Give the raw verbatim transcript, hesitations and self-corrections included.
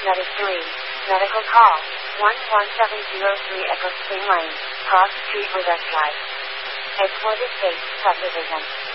Meta three. Medical call. one one seven zero three Echo Spring Lane, Cross Street, Riverside. Headquarters State Subdivision.